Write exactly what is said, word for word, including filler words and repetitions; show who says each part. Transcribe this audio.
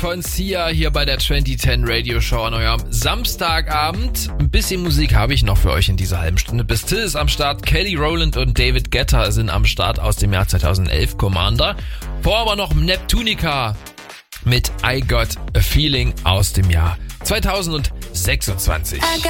Speaker 1: von Sia hier bei der zwanzig zehn Radio Show an eurem Samstagabend. Ein bisschen Musik habe ich noch für euch in dieser halben Stunde. Bis Till ist am Start, Kelly Rowland und David Guetta sind am Start aus dem Jahr zweitausendelf, Commander. Vor aber noch Neptunica mit I Got a Feeling aus dem Jahr zweitausendsechsundzwanzig.